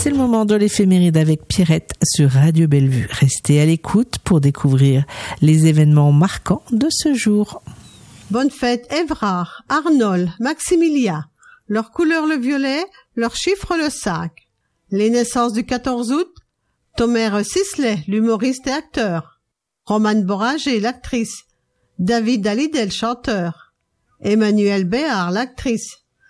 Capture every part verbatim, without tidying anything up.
C'est le moment de l'éphéméride avec Pierrette sur Radio Bellevue. Restez à l'écoute pour découvrir les événements marquants de ce jour. Bonne fête Évrard, Arnold, Maximilien. Leur couleur le violet, leur chiffre le cinq. Les naissances du quatorze août, Thomas Sisley, l'humoriste et acteur. Romane Boranger, l'actrice. David Hallyday, le chanteur. Emmanuelle Béard, l'actrice.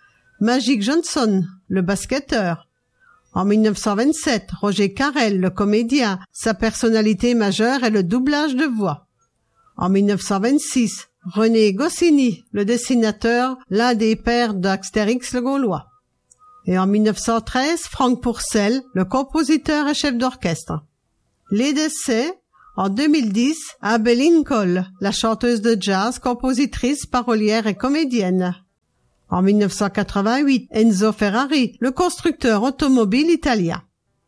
Magic Johnson, le basketteur. En mille neuf cent vingt-sept, Roger Carrel, le comédien. Sa personnalité majeure est le doublage de voix. En mille neuf cent vingt-six, René Goscinny, le dessinateur, l'un des pères d'Astérix le Gaulois. Et en mille neuf cent treize, Franck Pourcel, le compositeur et chef d'orchestre. Les décès, en deux mille dix, Abbey Lincoln, la chanteuse de jazz, compositrice, parolière et comédienne. En mille neuf cent quatre-vingt-huit, Enzo Ferrari, le constructeur automobile italien.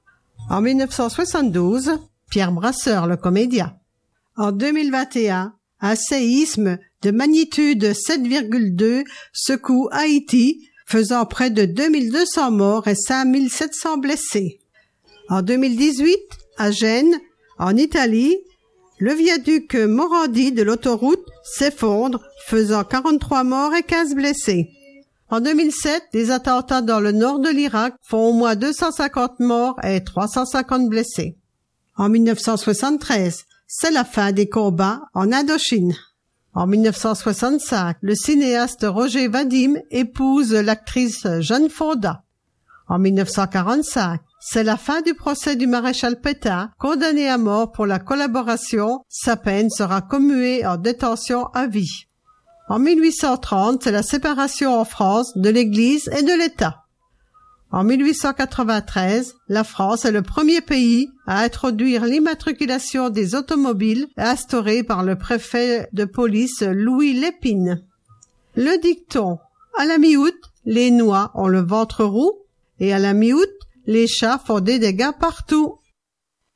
En mille neuf cent soixante-douze, Pierre Brasseur, le comédien. En deux mille vingt et un, un séisme de magnitude sept virgule deux secoue Haïti, faisant près de deux mille deux cents morts et cinq mille sept cents blessés. En deux mille dix-huit, à Gênes, en Italie, le viaduc Morandi de l'autoroute s'effondre, faisant quarante-trois morts et quinze blessés. En deux mille sept, des attentats dans le nord de l'Irak font au moins deux cent cinquante morts et trois cent cinquante blessés. En mille neuf cent soixante-treize, c'est la fin des combats en Indochine. En mille neuf cent soixante-cinq, le cinéaste Roger Vadim épouse l'actrice Jane Fonda. En mille neuf cent quarante-cinq, c'est la fin du procès du maréchal Pétain, condamné à mort pour la collaboration. Sa peine sera commuée en détention à vie. En mille huit cent trente, c'est la séparation en France de l'Église et de l'État. En mille huit cent quatre-vingt-treize, la France est le premier pays à introduire l'immatriculation des automobiles instaurée par le préfet de police Louis Lépine. Le dicton « À la mi-août, les noix ont le ventre roux » et « À la mi-août, les chats font des dégâts partout ».